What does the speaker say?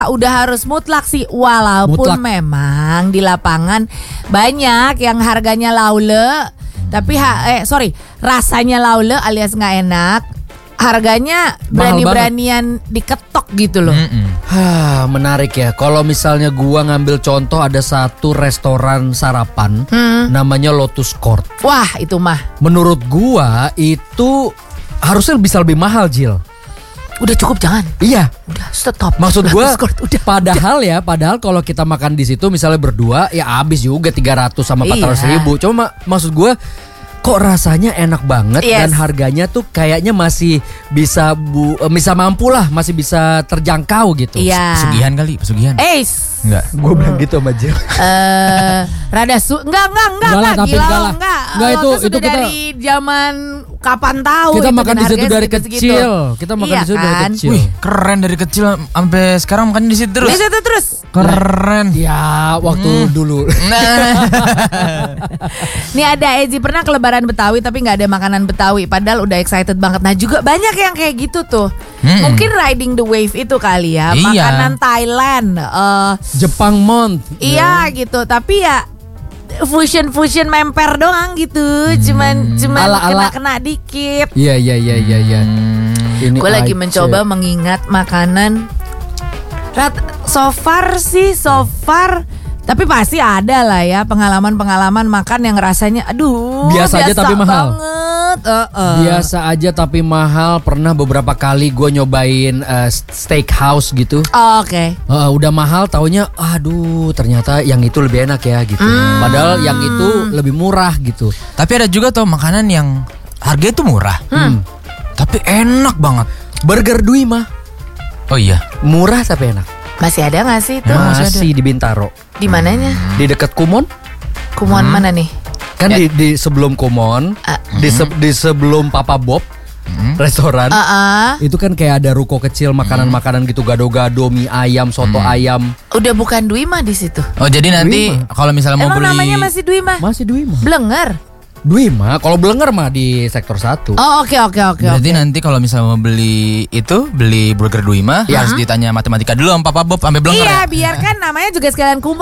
udah harus mutlak sih, walaupun memang di lapangan banyak yang harganya laule, tapi rasanya laule alias nggak enak, harganya berani-beranian diketok gitu loh. Menarik ya. Kalau misalnya gua ngambil contoh, ada satu restoran sarapan namanya Lotus Court. Wah itu mah menurut gua itu harusnya bisa lebih mahal, Jil. Udah cukup, jangan. Iya. Udah stop. Maksud gue, padahal kalau kita makan di situ misalnya berdua, ya habis juga 300 sama 400 ribu. Cuma maksud gue, kok rasanya enak banget dan harganya tuh kayaknya masih bisa mampu lah, masih bisa terjangkau gitu. Iya. Pesugihan kali, pesugihan. Enggak. Gue bilang gitu sama Jil. Rada enggak gila enggak itu kita dari zaman kapan tahu kita itu makan di situ dari kecil. Kita makan di situ dari kecil. Wih, keren dari kecil sampai sekarang makan di situ terus. Di situ terus. Keren. Ya, waktu dulu. Nih ada Ezi pernah ke lebaran Betawi tapi nggak ada makanan Betawi, padahal udah excited banget. Nah juga banyak yang kayak gitu tuh. Mungkin riding the wave itu kali ya. Makanan Thailand, Jepang Month. Iya gitu, tapi ya fusion memper doang gitu. Cuman kena dikit. Iya. Gue lagi mencoba mengingat makanan. So far tapi pasti ada lah ya pengalaman makan yang rasanya biasa aja tapi mahal banget. Biasa aja tapi mahal. Pernah beberapa kali gue nyobain steakhouse gitu. Oke. Udah mahal, taunya ternyata yang itu lebih enak ya gitu. Padahal yang itu lebih murah gitu. Tapi ada juga tuh makanan yang harganya tuh murah, tapi enak banget. Burger Dwi mah. Oh iya. Murah tapi enak. Masih ada nggak sih itu? Masih di Bintaro. Di mananya? Di dekat Kumon. Kumon mana nih? Kan di sebelum Kumon, di sebelum Papa Bob restoran. Itu kan kayak ada ruko kecil makanan-makanan gitu, gado-gado, mie ayam, soto ayam. Udah bukan Dwi mah di situ. Oh jadi nanti kalau misalnya mau beli. Emang namanya masih Dwi mah? Masih Dwi mah. Blenger. Dwi mah, kalau Blenger mah di sektor 1. Oh oke. Berarti nanti kalau misalnya mau beli burger Dwi mah harus ditanya matematika dulu sama Papa Bob sampai Blenger. Iya, biarkan namanya juga sekalian Kumon.